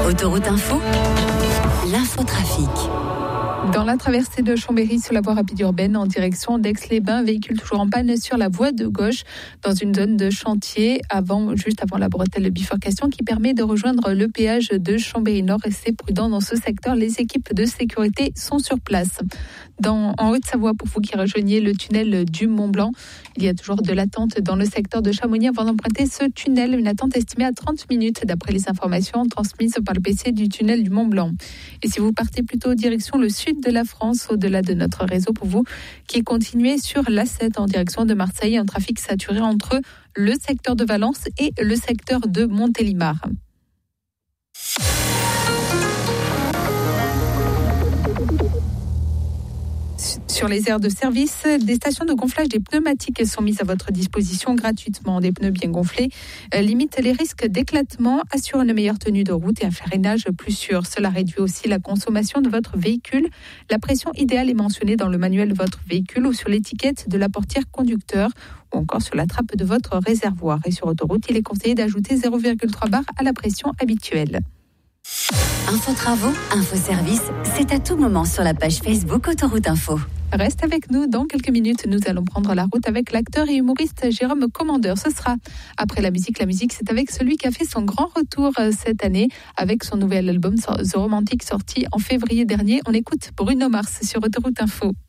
Autoroute Info, l'infotrafic. Dans la traversée de Chambéry sur la voie rapide urbaine en direction d'Aix-les-Bains, véhicule toujours en panne sur la voie de gauche dans une zone de chantier juste avant la bretelle de bifurcation qui permet de rejoindre le péage de Chambéry-Nord. Restez prudents dans ce secteur, les équipes de sécurité sont sur place. En Haute-Savoie, pour vous qui rejoignez le tunnel du Mont-Blanc, il y a toujours de l'attente dans le secteur de Chamonix avant d'emprunter ce tunnel, une attente estimée à 30 minutes d'après les informations transmises par le PC du tunnel du Mont-Blanc. Et si vous partez plutôt direction le sud de la France, au-delà de notre réseau, pour vous qui continuez sur l'A7 en direction de Marseille, un trafic saturé entre le secteur de Valence et le secteur de Montélimar. Sur les aires de service, des stations de gonflage des pneumatiques sont mises à votre disposition gratuitement. Des pneus bien gonflés limitent les risques d'éclatement, assurent une meilleure tenue de route et un freinage plus sûr. Cela réduit aussi la consommation de votre véhicule. La pression idéale est mentionnée dans le manuel de votre véhicule ou sur l'étiquette de la portière conducteur ou encore sur la trappe de votre réservoir. Et sur autoroute, il est conseillé d'ajouter 0,3 bar à la pression habituelle. Info travaux, info service, c'est à tout moment sur la page Facebook Autoroute Info. Reste avec nous, dans quelques minutes, nous allons prendre la route avec l'acteur et humoriste Jérôme Commandeur. Ce sera après la musique, c'est avec celui qui a fait son grand retour cette année avec son nouvel album The Romantic sorti en février dernier. On écoute Bruno Mars sur Autoroute Info.